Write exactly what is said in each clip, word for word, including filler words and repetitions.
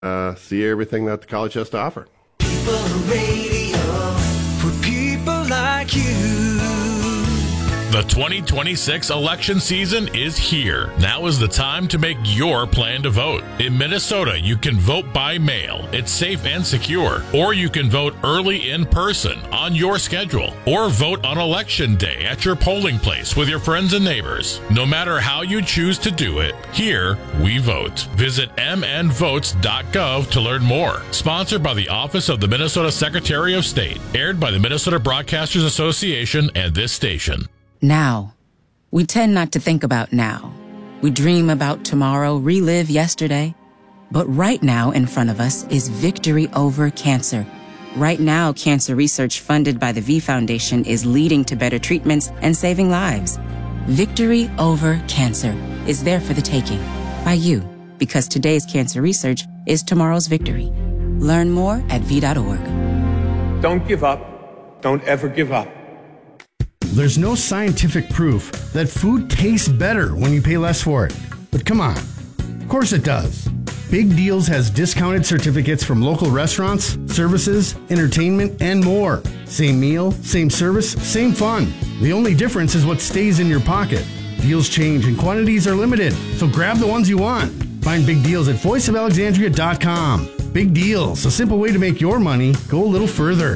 uh, see everything that the college has to offer. People Radio for people like you. The twenty twenty-six election season is here. Now is the time to make your plan to vote. In Minnesota, you can vote by mail. It's safe and secure. Or you can vote early in person on your schedule. Or vote on election day at your polling place with your friends and neighbors. No matter how you choose to do it, here we vote. Visit m n votes dot gov to learn more. Sponsored by the Office of the Minnesota Secretary of State. Aired by the Minnesota Broadcasters Association and this station. Now. We tend not to think about now. We dream about tomorrow, relive yesterday. But right now in front of us is victory over cancer. Right now, cancer research funded by the V Foundation is leading to better treatments and saving lives. Victory over cancer is there for the taking by you, because today's cancer research is tomorrow's victory. Learn more at v dot org. Don't give up. Don't ever give up. There's no scientific proof that food tastes better when you pay less for it. But come on. Of course it does. Big Deals has discounted certificates from local restaurants, services, entertainment, and more. Same meal, same service, same fun. The only difference is what stays in your pocket. Deals change and quantities are limited, so grab the ones you want. Find Big Deals at voice of alexandria dot com. Big Deals, a simple way to make your money go a little further.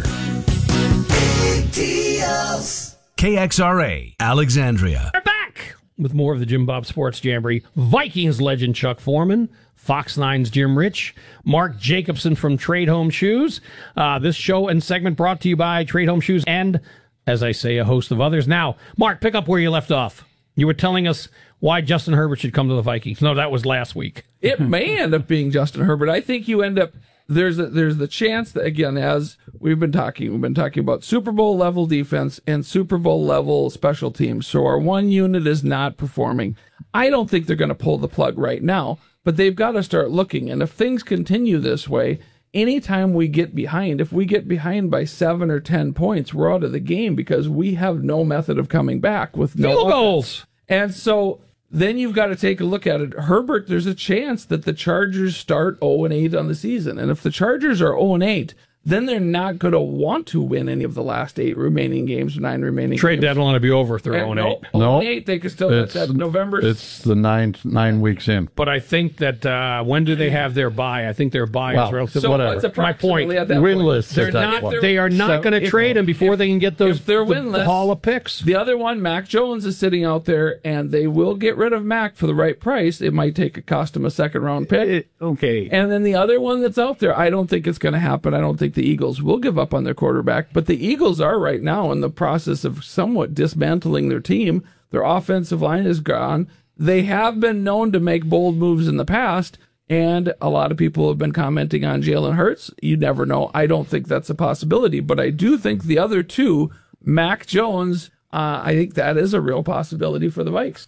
Big Deals. K X R A, Alexandria. We're back with more of the Jim Bob Sports Jamboree. Vikings legend Chuck Foreman, Fox nine's Jim Rich, Mark Jacobson from Trade Home Shoes. Uh, this show and segment brought to you by Trade Home Shoes and, as I say, a host of others. Now, Mark, pick up where you left off. You were telling us why Justin Herbert should come to the Vikings. No, that was last week. It may end up being Justin Herbert. I think you end up... There's a, there's the chance that, again, as we've been talking, we've been talking about Super Bowl level defense and Super Bowl level special teams. So our one unit is not performing. I don't think they're going to pull the plug right now, but they've got to start looking. And if things continue this way, anytime we get behind, if we get behind by seven or ten points, we're out of the game because we have no method of coming back with no field goals. And so then you've got to take a look at it. Herbert, there's a chance that the Chargers start oh and eight on the season. And if the Chargers are oh and eight, then they're not going to want to win any of the last eight remaining games, nine remaining Trade games. deadline will be over if they're oh and eight. No, oh and eight, they can still get that November. It's the nine nine weeks in. But I think that uh, when do they have their bye? I think their bye well, is relatively. So whatever. My point. Winless. They're not. Point. They are not so going to trade him before if, they can get those. If they're the, winless, the haul of picks. The other one, Mac Jones, is sitting out there, and they will get rid of Mac for the right price. It might take a cost them a second round pick. It, okay. And then the other one that's out there, I don't think it's going to happen. I don't think the Eagles will give up on their quarterback, but the Eagles are right now in the process of somewhat dismantling their team. Their offensive line is gone. They have been known to make bold moves in the past, and a lot of people have been commenting on Jalen Hurts. You never know. I don't think that's a possibility, but I do think the other two, Mac Jones, uh, I think that is a real possibility for the Vikes.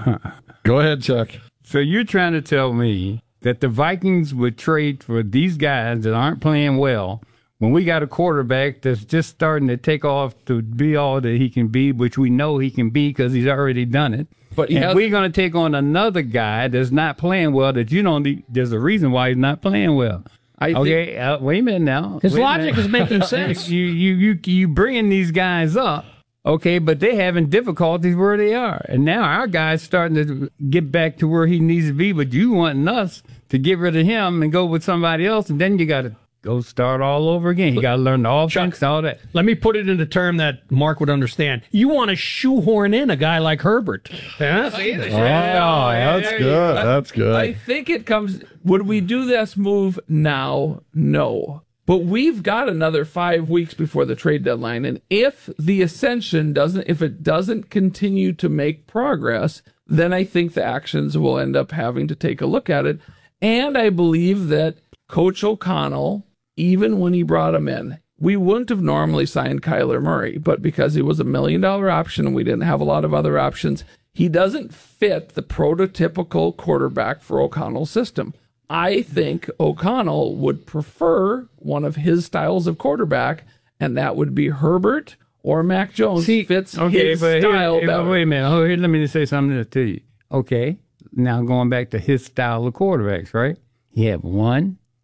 Go ahead, Chuck. So you're trying to tell me that the Vikings would trade for these guys that aren't playing well when we got a quarterback that's just starting to take off to be all that he can be, which we know he can be because he's already done it. But and has- we're going to take on another guy that's not playing well that you don't need. There's a reason why he's not playing well. I okay, think- uh, wait a minute now. His wait logic is making sense. You, you, you, you bringing these guys up, okay, but they're having difficulties where they are. And now our guy's starting to get back to where he needs to be, but you wanting us to get rid of him and go with somebody else, and then you got to go start all over again. You got to learn the offense, all that. Let me put it in a term that Mark would understand. You want to shoehorn in a guy like Herbert. Yeah? Oh, that's good. That's good. I think it comes, would we do this move now? No. But we've got another five weeks before the trade deadline. And if the ascension doesn't, if it doesn't continue to make progress, then I think the actions will end up having to take a look at it. And I believe that Coach O'Connell, even when he brought him in, we wouldn't have normally signed Kyler Murray, but because he was a million dollar option and we didn't have a lot of other options, he doesn't fit the prototypical quarterback for O'Connell's system. I think O'Connell would prefer one of his styles of quarterback, and that would be Herbert or Mac Jones. See, fits okay, his but style here, better. Wait a minute. Oh, here, let me just say something to you. Okay, now going back to his style of quarterbacks, right? He had one,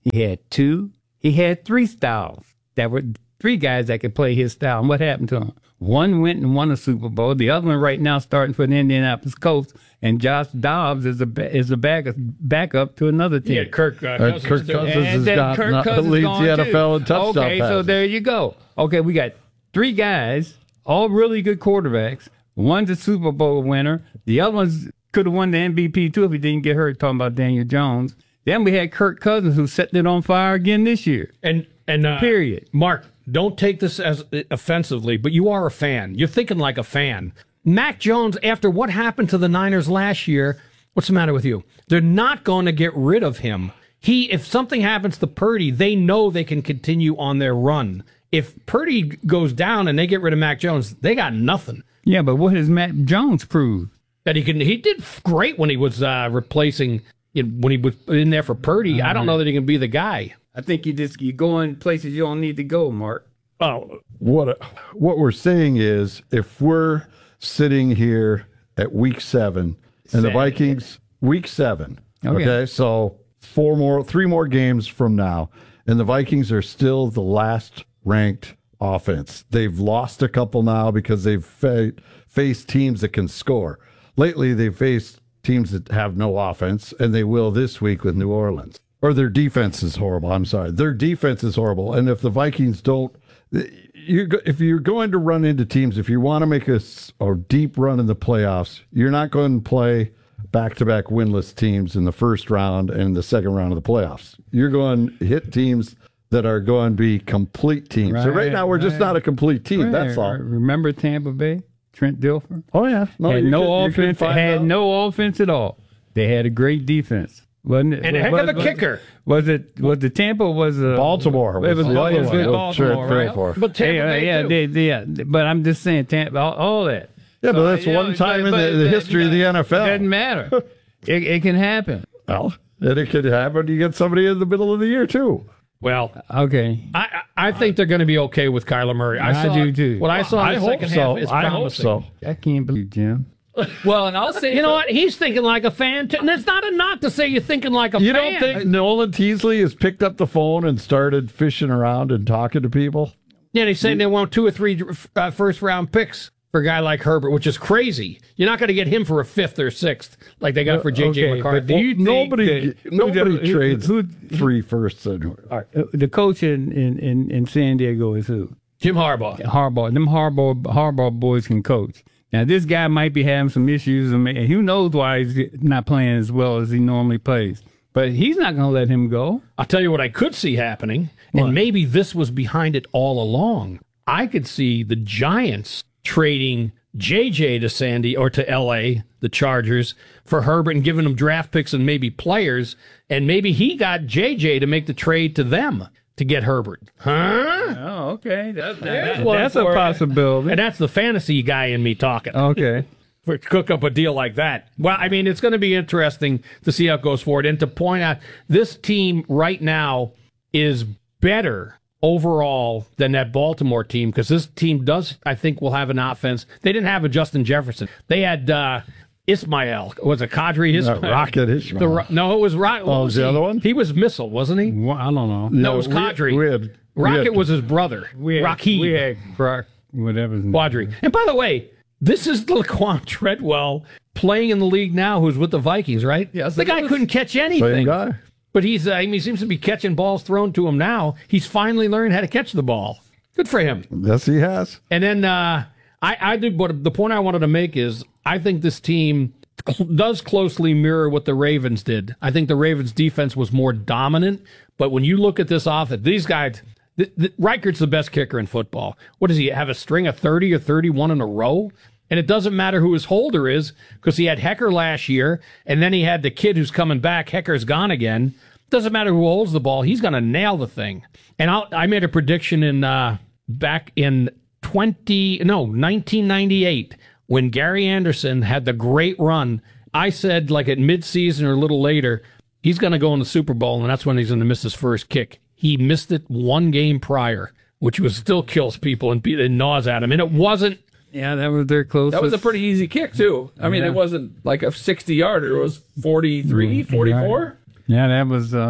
He had two. He had three styles. That were three guys that could play his style. And what happened to him? One went and won a Super Bowl. The other one right now starting for the Indianapolis Colts. And Josh Dobbs is a is a back, backup to another team. Yeah, Kirk uh, Uh, Cousins. Kirk too. Cousins And has then got Kirk not, Cousins leads gone the too. N F L in touchdown Okay, so passes. there you go. Okay, we got three guys, all really good quarterbacks. One's a Super Bowl winner. The other one's could have won the M V P too if he didn't get hurt. Talking about Daniel Jones. Then we had Kirk Cousins who set it on fire again this year. And and uh, Period. Mark, don't take this as offensively, but you are a fan. You're thinking like a fan. Mac Jones, after what happened to the Niners last year, what's the matter with you? They're not going to get rid of him. He, if something happens to Purdy, they know they can continue on their run. If Purdy goes down and they get rid of Mac Jones, they got nothing. Yeah, but what has Mac Jones proved? That he can, he did great when he was uh, replacing, you know, when he was in there for Purdy. I don't know that he can be the guy. I think you just you go in places you don't need to go, Mark. Oh, what what we're saying is, if we're sitting here at week seven and the Vikings week seven, Okay. okay, so four more, three more games from now, and the Vikings are still the last ranked offense. They've lost a couple now because they've fa- faced teams that can score. Lately, they've faced teams that have no offense, and they will this week with New Orleans. Or their defense is horrible. I'm sorry. Their defense is horrible. And if the Vikings don't, you're, if you're going to run into teams, if you want to make a, a deep run in the playoffs, you're not going to play back-to-back winless teams in the first round and the second round of the playoffs. You're going to hit teams that are going to be complete teams. Right, so right now, we're just right. not a complete team. Right. That's all. Remember Tampa Bay? Trent Dilfer? Oh, yeah. No, had you no could- you could offense. find Had out. no offense at all. They had a great defense. Wasn't it? And a heck of a was, kicker. Was it? Was the Tampa? or Was uh, Baltimore It was, was the oh, other it was one. good Oh, Baltimore, sure, right? for- But Tampa yeah, Bay, yeah, too. they, they, yeah. But I'm just saying, Tampa, all, all that. Yeah, but So, that's you one know, time in but- the, the but- history of the N F L. Doesn't matter. it, it can happen. Well, and it could happen. You get somebody in the middle of the year, too. Well, Okay. I I I think they're going to be okay with Kyler Murray. I, I saw, do, too. What I saw in I the hope second so. half is I hope promising. so. I can't believe Jim. Well, and I'll say You know what? He's thinking like a fan. Too. And it's not a knock to say you're thinking like a You fan. don't think Nolan Teasley has picked up the phone and started fishing around and talking to people? Yeah, he's saying they want two or three uh, first round picks for a guy like Herbert, which is crazy. You're not going to get him for a fifth or sixth like they got for J J Okay, McCarthy. but do you think Nobody, that- nobody who- trades who- three firsts. And, All right, uh, the coach in, in, in, in San Diego is who? Jim Harbaugh. Harbaugh. Them Harbaugh Harbaugh boys can coach. Now this guy might be having some issues, and may- who knows why he's not playing as well as he normally plays. But he's not going to let him go. I'll tell you what I could see happening, and maybe this was behind it all along. I could see the Giants trading J J to Sandy or to L A, the Chargers, for Herbert and giving them draft picks and maybe players, and maybe he got J J to make the trade to them to get Herbert. Huh? Oh, okay. That, There's one that's a for you. possibility. And that's the fantasy guy in me talking. Okay. For cook up a deal like that. Well, I mean, it's going to be interesting to see how it goes forward. And to point out, this team right now is better overall than that Baltimore team, because this team does, I think, will have an offense. They didn't have a Justin Jefferson. They had uh, Ismail. Was it Kadri Ismail? Uh, Rocket Ismail. The Ro- no, it was Rocket. Oh, was the other one? He was Missile, wasn't he? Well, I don't know. No, it was we- Kadri. we had- we Rocket had- was his brother. We had, Rakib. we had Brock, whatever. his name. Quadri. And by the way, this is Laquan Treadwell playing in the league now, who's with the Vikings, right? Yes, the it guy is. couldn't catch Same anything. guy. But he's, uh, I mean, he seems to be catching balls thrown to him now. He's finally learned how to catch the ball. Good for him. Yes, he has. And then uh, I, I did. But the point I wanted to make is, I think this team cl- does closely mirror what the Ravens did. I think the Ravens' defense was more dominant. But when you look at this offense, these guys, th- th- Reichert's the best kicker in football. What does he have? A string of thirty or thirty-one in a row? And it doesn't matter who his holder is, because he had Hecker last year, and then he had the kid who's coming back. Hecker's gone again. Doesn't matter who holds the ball; he's going to nail the thing. And I'll, I made a prediction in uh, back in twenty no nineteen ninety-eight when Gary Anderson had the great run. I said, like at midseason or a little later, he's going to go in the Super Bowl, and that's when he's going to miss his first kick. He missed it one game prior, which was still kills people and, and gnaws at him. And it wasn't. Yeah, that was their closest. That was a pretty easy kick, too. I mean, Yeah. it wasn't like a sixty-yarder. It was forty-three, forty-four. Yeah, that was. Um,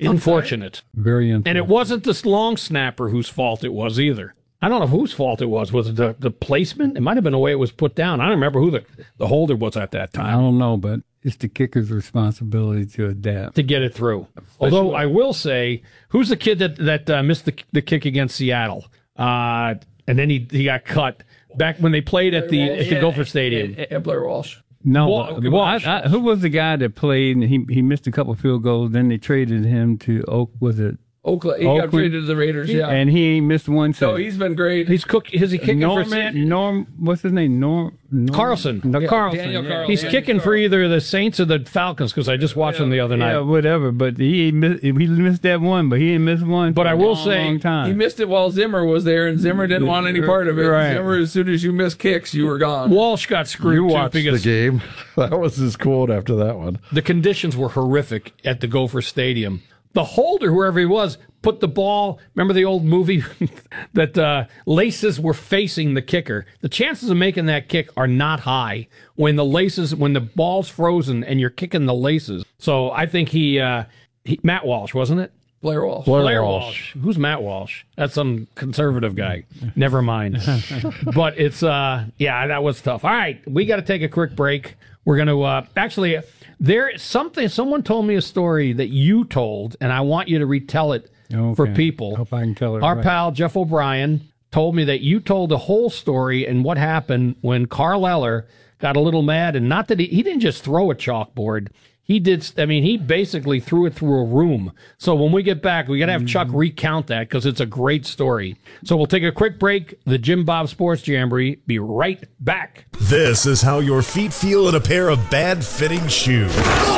Unfortunate. Very unfortunate. And it wasn't this long snapper whose fault it was either. I don't know whose fault it was. Was it the, the placement? It might have been the way it was put down. I don't remember who the, the holder was at that I time don't know, but it's the kicker's responsibility to adapt. to get it through. Although I will say, who's the kid that, that uh, missed the, the kick against Seattle? Uh, and then he, he got cut back when they played at the, at the Gopher Stadium. Uh, Blair Walsh. No, Wa- but- Walsh. I, I, who was the guy that played and he he missed a couple field goals? Then they traded him to Oak. Was it? Oakland. He got Oakland. traded to the Raiders, yeah. And he ain't missed one. So since. he's been great. He's cook. Is he kicking for Norman, San- Norm, what's his name? Norm, Norm Carlson? No, Yeah, Carlson. Daniel yeah. Carlson. He's Yeah, kicking for either the Saints or the Falcons because I just watched him the other night. Yeah, whatever. But he ain't miss, he missed that one, but he ain't missed one. But for I a will long, say, long time. He missed it while Zimmer was there, and Zimmer didn't want any part of it. Right. Zimmer, as soon as you missed kicks, you were gone. Walsh got screwed You too watched the because game. That was his quote after that one. the conditions were horrific at the Gopher Stadium. The holder, whoever he was, put the ball. Remember the old movie that uh, laces were facing the kicker. The chances of making that kick are not high when the laces, when the ball's frozen and you're kicking the laces. So I think he, uh, he Matt Walsh, wasn't it? Blair Walsh. Blair Blair Walsh. Walsh. Who's Matt Walsh? That's some conservative guy. Never mind. But it's, uh, yeah, that was tough. All right, we got to take a quick break. We're going to, uh, actually, there something, someone told me a story that you told, and I want you to retell it Okay. for people. Hope I can tell it Our right. pal, Jeff O'Brien, told me that you told the whole story and what happened when Carl Eller got a little mad, and not that he, he didn't just throw a chalkboard. He did, I mean, he basically threw it through a room. So when we get back, we got to have Chuck recount that because it's a great story. So we'll take a quick break. The Jim Bob Sports Jamboree. Be right back. This is how your feet feel in a pair of bad-fitting shoes.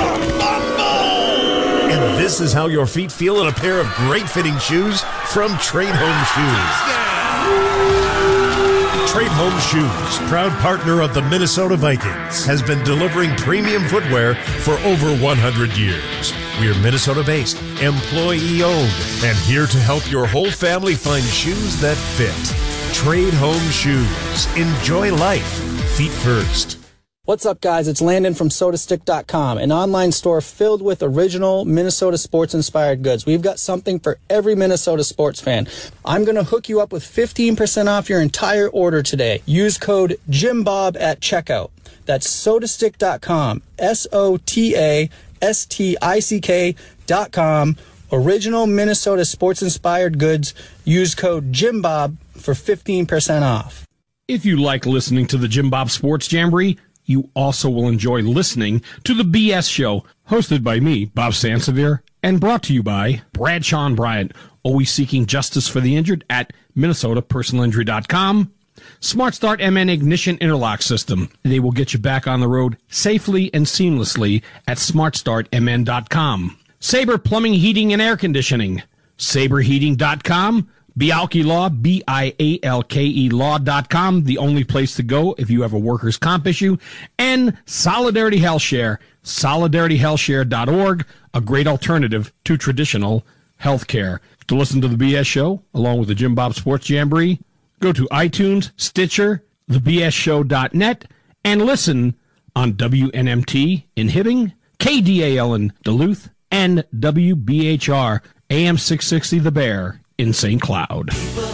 And this is how your feet feel in a pair of great-fitting shoes from Trade Home Shoes. Trade Home Shoes, proud partner of the Minnesota Vikings, has been delivering premium footwear for over one hundred years. We are Minnesota-based, employee-owned, and here to help your whole family find shoes that fit. Trade Home Shoes. Enjoy life. Feet first. What's up, guys? It's Landon from Soda Stick dot com, an online store filled with original Minnesota sports-inspired goods. We've got something for every Minnesota sports fan. I'm going to hook you up with fifteen percent off your entire order today. Use code JIMBOB at checkout. That's Soda Stick dot com, S O T A S T I C K dot com. Original Minnesota sports-inspired goods. Use code JIMBOB for fifteen percent off. If you like listening to the Jim Bob Sports Jamboree, you also will enjoy listening to the B S Show, hosted by me, Bob Sansevier, and brought to you by Bradshaw and Bryant, always seeking justice for the injured at Minnesota Personal Injury dot com. Smart Start M N Ignition Interlock System. They will get you back on the road safely and seamlessly at Smart Start M N dot com. Sabre Plumbing, Heating, and Air Conditioning. Sabre Heating dot com. Bialke Law, B I A L K E Law dot com, the only place to go if you have a workers' comp issue. And Solidarity Health Share, Solidarity Health Share dot org, a great alternative to traditional health care. To listen to the B S Show, along with the Jim Bob Sports Jamboree, go to iTunes, Stitcher, the B S show dot net, and listen on W N M T in Hibbing, K D A L in Duluth, and W B H R A M six sixty The Bear in Saint Cloud.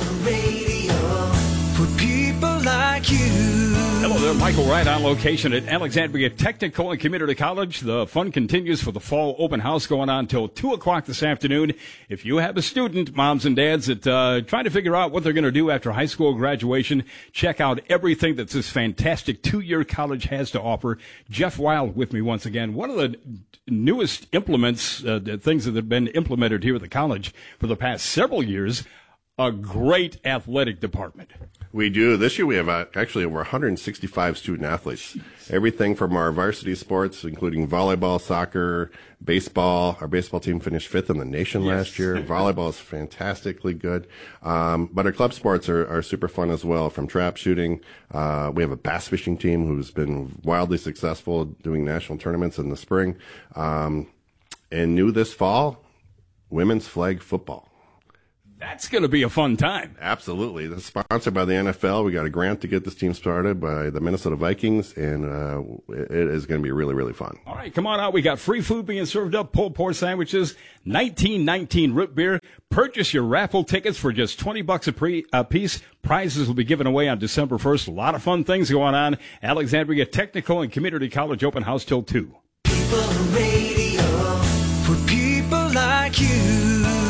Radio for people like you. Hello there, Michael Wright on location at Alexandria Technical and Community College. The fun continues for the fall open house going on till two o'clock this afternoon. If you have a student, moms and dads, that uh, trying to figure out what they're going to do after high school graduation, check out everything that this fantastic two-year college has to offer. Jeff Wild with me once again. One of the newest implements, uh, the things that have been implemented here at the college for the past several years, a great athletic department. We do. This year we have uh, actually over one hundred sixty-five student athletes. Everything from our varsity sports, including volleyball, soccer, baseball. Our baseball team finished fifth in the nation Yes. last year. Volleyball is fantastically good. Um, but our club sports are, are super fun as well, from trap shooting. Uh, we have a bass fishing team who's been wildly successful doing national tournaments in the spring. Um, and new this fall, women's flag football. That's going to be a fun time. Absolutely. It's sponsored by the N F L. We got a grant to get this team started by the Minnesota Vikings, and uh, it is going to be really, really fun. All right, come on out. We got free food being served up, pulled pork sandwiches, nineteen nineteen root beer. Purchase your raffle tickets for just twenty bucks a, pre- a piece. Prizes will be given away on December first. A lot of fun things going on. Alexandria Technical and Community College open house till two. People radio for people like you.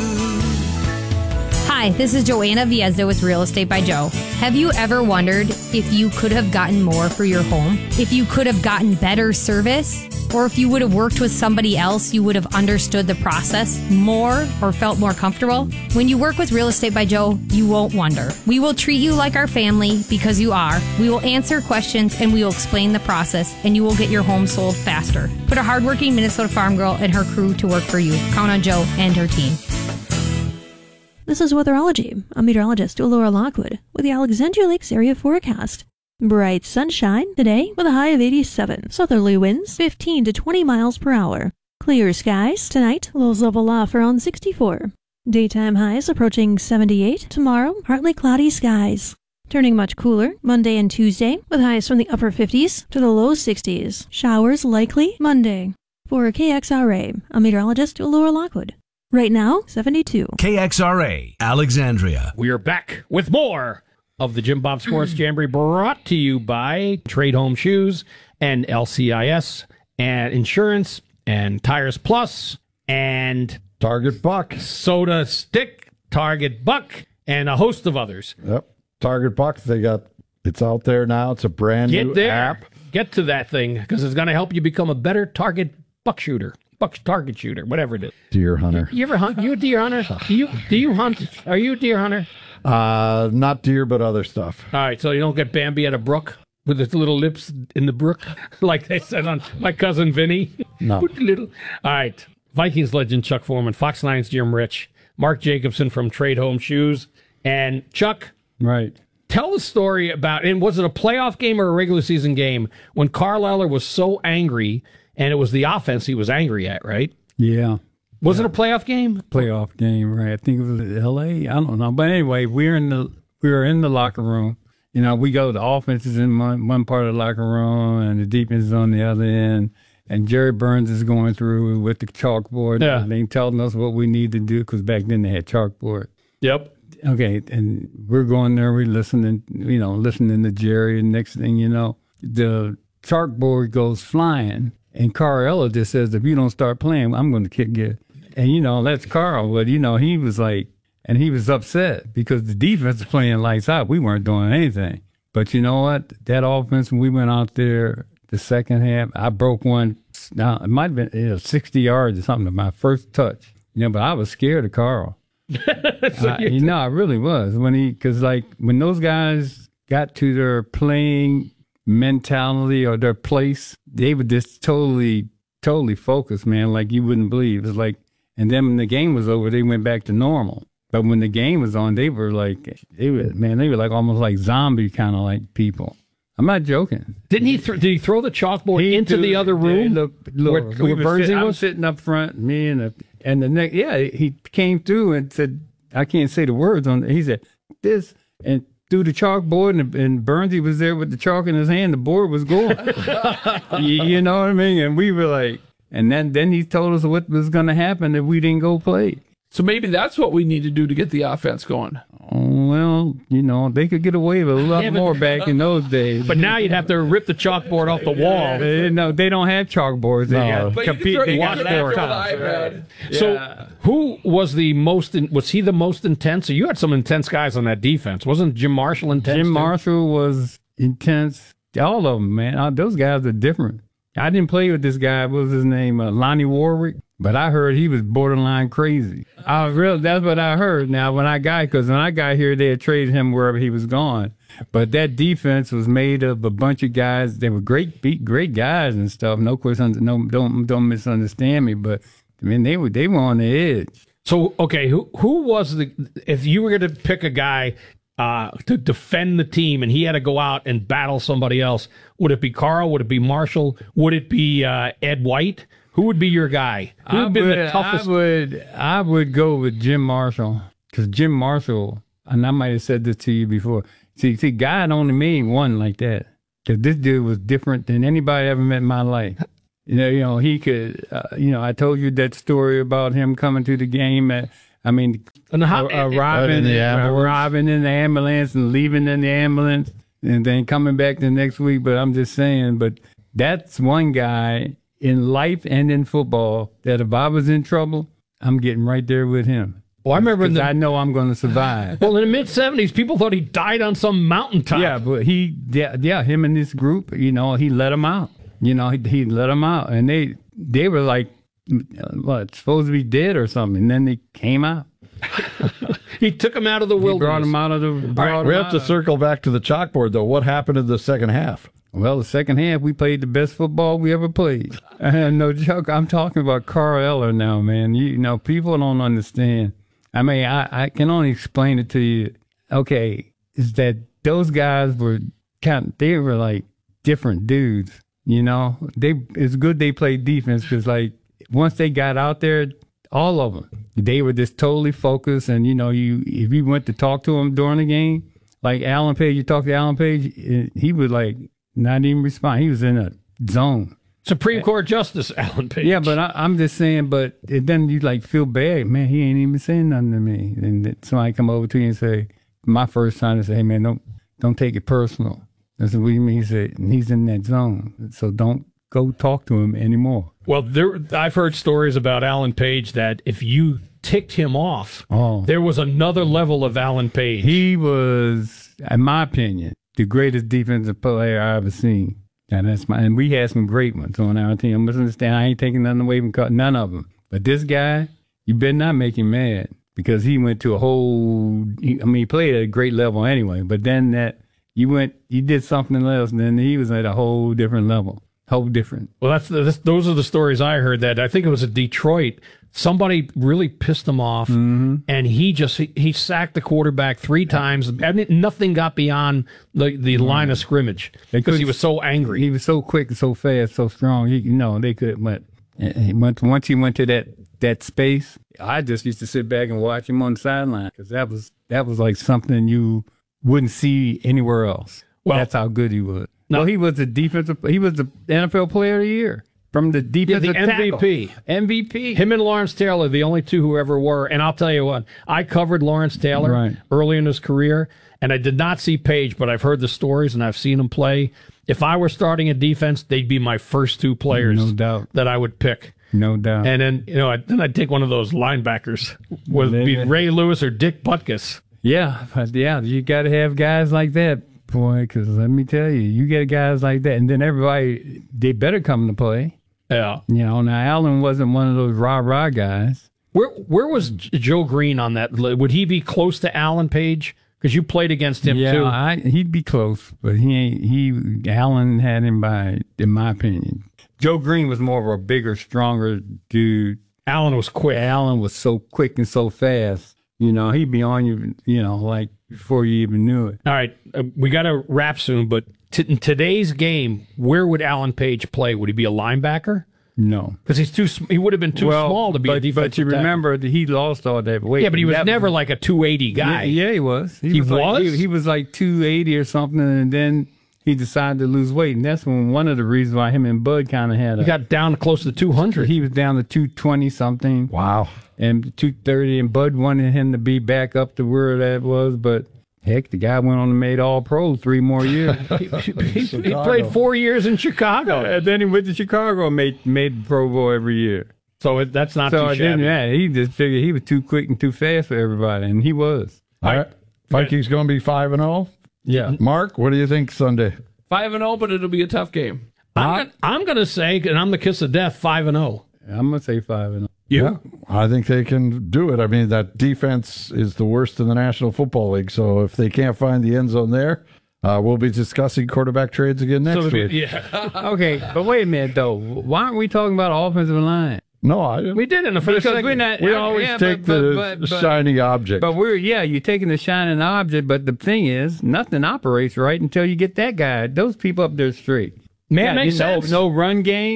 Hi, this is Joanna Viezda with Real Estate by Joe. Have you ever wondered if you could have gotten more for your home? If you could have gotten better service? Or if you would have worked with somebody else, you would have understood the process more or felt more comfortable? When you work with Real Estate by Joe, you won't wonder. We will treat you like our family because you are. We will answer questions and we will explain the process, and you will get your home sold faster. Put a hardworking Minnesota farm girl and her crew to work for you. Count on Joe and her team. This is Weatherology. I'm meteorologist Laura Lockwood with the Alexandria Lakes area forecast. Bright sunshine today with a high of eighty-seven. Southerly winds fifteen to twenty miles per hour. Clear skies tonight, lows level off around sixty-four. Daytime highs approaching seventy-eight. Tomorrow, partly cloudy skies. Turning much cooler Monday and Tuesday with highs from the upper fifties to the low sixties. Showers likely Monday. For K X R A, I'm meteorologist Laura Lockwood. Right now, seventy-two. K X R A, Alexandria. We are back with more of the Jim Bob Sports Jamboree, brought to you by Trade Home Shoes and L C I S and Insurance and Tires Plus and Target Buck, Soda Stick, Target Buck, and a host of others. Yep, Target Buck. They got it's out there now. It's a brand Get new there. app. Get to that thing because it's going to help you become a better target buck shooter. Buck target shooter, whatever it is. Deer hunter. You ever hunt? You a deer hunter? Do you do you hunt? Are you a deer hunter? Uh, not deer, but other stuff. All right, so you don't get Bambi at a brook with his little lips in the brook, like they said on My Cousin Vinny. No. Put the little. All right, Vikings legend Chuck Foreman, Fox nine's Jim Rich, Mark Jacobson from Trade Home Shoes, and Chuck. Right. Tell the story about. And was it a playoff game or a regular season game when Carl Eller was so angry? And it was the offense he was angry at, right? Yeah. Was yeah. it a playoff game? Playoff game, right? I think it was L A. I don't know, but anyway, we were in the we were in the locker room. You know, we go. The offense is in one, one part of the locker room, and the defense is on the other end. And Jerry Burns is going through with the chalkboard. Yeah. They telling us what we need to do because back then they had chalkboard. Yep. Okay, and we're going there. We're listening. You know, listening to Jerry. And next thing you know, the chalkboard goes flying. And Carl Eller just says, if you don't start playing, I'm going to kick you. And, you know, that's Carl. But, you know, he was like, and he was upset because the defense was playing lights out. We weren't doing anything. But you know what? That offense, when we went out there the second half, I broke one. Now, it might have been you know, sixty yards or something, my first touch. You know, but I was scared of Carl. so I, you know, I really was. when he Because, like, when those guys got to their playing mentality or their place, they were just totally, totally focused, man, like you wouldn't believe. It's like, and then when the game was over, they went back to normal. But when the game was on, they were like, they were, man, they were like almost like zombie kind of like people. I'm not joking. Didn't he? Th- did he throw the chalkboard he into threw, the other room? Yeah, look, look, where, we where Burnsy sit, was sitting up front, me and the, and the next, yeah, he came through and said, I can't say the words on it. He said, this, and through the chalkboard, and, and Burnsy was there with the chalk in his hand. The board was going. you, you know what I mean? And we were like, and then, then he told us what was going to happen if we didn't go play. So maybe that's what we need to do to get the offense going. Oh, well, you know, they could get away with a lot yeah, more back in those days. But now you'd have to rip the chalkboard off the wall. They, no, they don't have chalkboards. They no. got compete. They got right. So yeah. Who was the most, in, was he the most intense? So you had some intense guys on that defense. Wasn't Jim Marshall intense? Jim too? Marshall was intense. All of them, man. Those guys are different. I didn't play with this guy. What was his name? Uh, Lonnie Warwick. But I heard he was borderline crazy. I really, that's what I heard. Now, when I got, because when I got here, they had traded him wherever he was gone. But that defense was made of a bunch of guys. They were great, beat, great guys and stuff. No question, no, don't don't misunderstand me. But I mean, they were they were on the edge. So okay, who who was the? If you were going to pick a guy uh, to defend the team, and he had to go out and battle somebody else, would it be Carl? Would it be Marshall? Would it be uh, Ed White? Who would be your guy? Who would be the toughest? I would, I would go with Jim Marshall. because Jim Marshall, and I might have said this to you before. See, see, God only made one like that. Because this dude was different than anybody I ever met in my life. You know, you know, he could, uh, you know, I told you that story about him coming to the game. At, I mean, and how, uh, arriving, in the arriving in the ambulance and leaving in the ambulance and then coming back the next week. But I'm just saying, but that's one guy in life and in football that if I was in trouble, I'm getting right there with him. Well, I remember in the, I know I'm going to survive. Well, in the mid seventies, people thought he died on some mountaintop. Yeah, but he, yeah, yeah, him and this group, you know, he let them out. You know, he, he let them out, and they they were like, what, supposed to be dead or something, and then they came out. He took them out of the wilderness. He brought them out of the. Right, we have to circle back to the chalkboard, though. What happened in the second half? Well, the second half, we played the best football we ever played. And no joke, I'm talking about Carl Eller now, man. You, you know, people don't understand. I mean, I, I can only explain it to you. Okay, is that those guys were kind of, they were like different dudes, you know? They It's good they played defense because, like, once they got out there, all of them, they were just totally focused. And, you know, you if you went to talk to them during the game, like Alan Page, you talk to Alan Page, he would, like, not even respond. He was in a zone. Supreme Court Justice Alan Page. Yeah, but I, I'm just saying, but it, then you like feel bad. Man, he ain't even saying nothing to me. And then somebody come over to you and say, my first time to say, hey, man, don't don't take it personal. That's what you mean. He said, he's in that zone. So don't go talk to him anymore. Well, there, I've heard stories about Alan Page that if you ticked him off, oh. there was another level of Alan Page. He was, in my opinion, the greatest defensive player I ever seen. And that's my, and we had some great ones on our team. But understand, I ain't taking nothing away from none of them. But this guy, you better not make him mad because he went to a whole. He, I mean, he played at a great level anyway. But then that you went, you did something else, and then he was at a whole different level, whole different. Well, that's, the, that's those are the stories I heard. That I think it was at Detroit. Somebody really pissed him off, mm-hmm. and he just he, he sacked the quarterback three times, and it, nothing got beyond the, the mm-hmm. line of scrimmage because he was so angry. He was so quick, so fast, so strong. He, you know, they could. But once he went to that that space, I just used to sit back and watch him on the sideline because that was that was like something you wouldn't see anywhere else. Well, that's how good he was. No, well, he was a defensive. He was the N F L Player of the Year. From the defensive yeah, the M V P. Tackle. M V P. Him and Lawrence Taylor, the only two who ever were. And I'll tell you what, I covered Lawrence Taylor right. early in his career, and I did not see Page, but I've heard the stories and I've seen him play. If I were starting a defense, they'd be my first two players no doubt. that I would pick. No doubt. And then, you know, then I'd take one of those linebackers, whether it be Ray Lewis or Dick Butkus. Yeah, but yeah, you got to have guys like that. Boy, because let me tell you, you get guys like that, and then everybody, they better come to play. Yeah. You know, now Allen wasn't one of those rah-rah guys. Where where was Joe Green on that? Would he be close to Alan Page? Because you played against him, yeah, too. Yeah, he'd be close, but he ain't, he, Allen had him by, in my opinion. Joe Green was more of a bigger, stronger dude. Allen was quick. Allen was so quick and so fast. You know, he'd be on you, you know, like before you even knew it. All right, uh, we got to wrap soon, but t- in today's game, where would Alan Page play? Would he be a linebacker? No, because he's too. He would have been too well, small to be but, a defensive But you tackle. remember that he lost all that weight. Yeah, but he was that never was, like a two eighty guy. Yeah, yeah he was. He, he was. was? Like, he, he was like two eighty or something, and then he decided to lose weight, and that's when one of the reasons why him and Bud kind of had. A, he got down close to two hundred. He was down to two twenty something. Wow. And two thirty, and Bud wanted him to be back up to where that was, but heck, the guy went on and made all pro three more years. he, he, he played four years in Chicago. And then he went to Chicago and made, made Pro Bowl every year. So it, that's not so too shabby. Yeah, he just figured he was too quick and too fast for everybody, and he was. All right. Vikings going to be five and oh? Yeah. Mark, what do you think Sunday? five and oh, but it'll be a tough game. I'm, gonna, I'm going to say, and I'm the kiss of death, five and oh. I'm going to say five and oh. You? Yeah, I think they can do it. I mean, that defense is the worst in the National Football League. So if they can't find the end zone there, uh, we'll be discussing quarterback trades again next so week. Be, yeah. Okay, but wait a minute, though. Why aren't we talking about offensive line? No, I, we did in the first because we're not. We always yeah, take but, the but, but, shiny object. But we're yeah, you're taking the shining object. But the thing is, nothing operates right until you get that guy. Those people up there straight. Man, yeah, makes no, sense. No run game.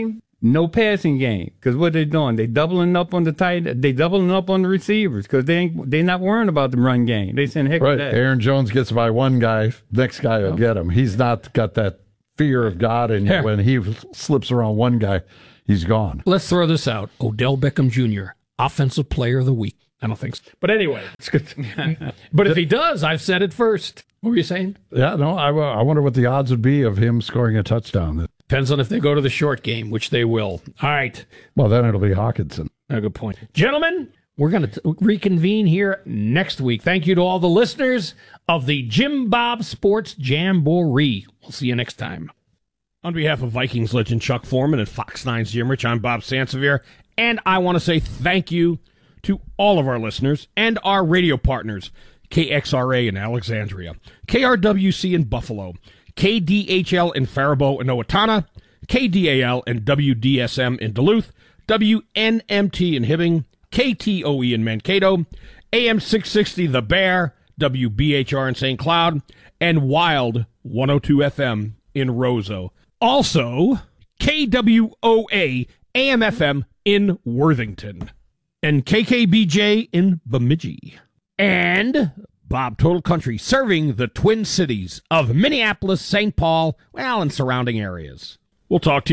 no passing game. Because what they doing? They doubling up on the tight. They doubling up on the receivers because they ain't, they not worrying about the run game. They saying heck right. with that. Aaron Jones gets by one guy, next guy will oh. get him. He's not got that fear of God, and Here. when he slips around one guy, he's gone. Let's throw this out. Odell Beckham Junior, Offensive Player of the Week. I don't think so. But anyway, it's good. But if he does, I've said it first. What were you saying? Yeah, no, I, I wonder what the odds would be of him scoring a touchdown. Depends on if they go to the short game, which they will. All right. Well, then it'll be Hawkinson. A good point. Gentlemen, we're going to reconvene here next week. Thank you to all the listeners of the Jim Bob Sports Jamboree. We'll see you next time. On behalf of Vikings legend Chuck Foreman and Fox nine's Jim Rich, I'm Bob Sansevier, and I want to say thank you to all of our listeners and our radio partners, K X R A in Alexandria, K R W C in Buffalo, K D H L in Faribault and Owatonna, K D A L and W D S M in Duluth, W N M T in Hibbing, K T O E in Mankato, A M six sixty The Bear, W B H R in Saint Cloud, and Wild one oh two F M in Roseau. Also, K W O A A M F M in Worthington, and K K B J in Bemidji, and Bob Total Country serving the Twin Cities of Minneapolis, Saint Paul, well, and surrounding areas. We'll talk to you